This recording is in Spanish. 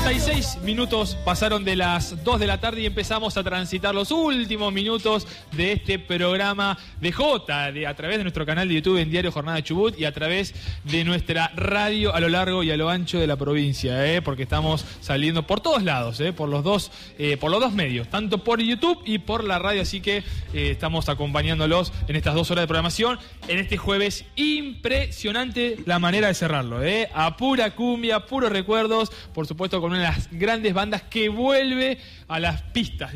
36 minutos pasaron de las 2 de la tarde y empezamos a transitar los últimos minutos de este programa de Jota, a través de nuestro canal de YouTube en Diario Jornada Chubut y a través de nuestra radio a lo largo y a lo ancho de la provincia, porque estamos saliendo por todos lados, por los dos medios, tanto por YouTube y por la radio, así que estamos acompañándolos en estas 2 horas de programación, en este jueves impresionante la manera de cerrarlo, a pura cumbia, puros recuerdos, por supuesto con una de las grandes bandas que vuelve a las pistas.